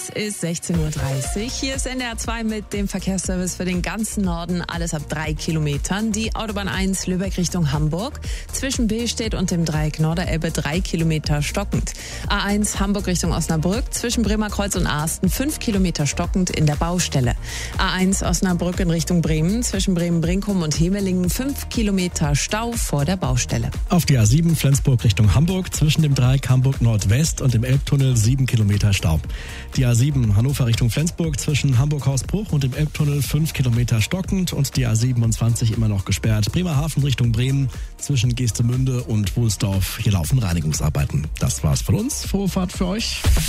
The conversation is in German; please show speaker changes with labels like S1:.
S1: Es ist 16:30 Uhr. Hier ist NDR 2 mit dem Verkehrsservice für den ganzen Norden. Alles ab 3 Kilometern. Die Autobahn 1 Lübeck Richtung Hamburg. Zwischen Billstedt und dem Dreieck Norderelbe 3 Kilometer stockend. A1 Hamburg Richtung Osnabrück. Zwischen Bremerkreuz und Asten 5 Kilometer stockend in der Baustelle. A1 Osnabrück in Richtung Bremen. Zwischen Bremen-Brinkum und Hemelingen 5 Kilometer Stau vor der Baustelle.
S2: Auf die A7 Flensburg Richtung Hamburg. Zwischen dem Dreieck Hamburg Nordwest und dem Elbtunnel 7 Kilometer Stau. Die A7 Hannover Richtung Flensburg zwischen Hamburg-Hausbruch und dem Elbtunnel 5 Kilometer stockend und die A27 immer noch gesperrt. Bremerhaven Richtung Bremen zwischen Geestemünde und Wohlsdorf. Hier laufen Reinigungsarbeiten. Das war's von uns. Frohe Fahrt für euch.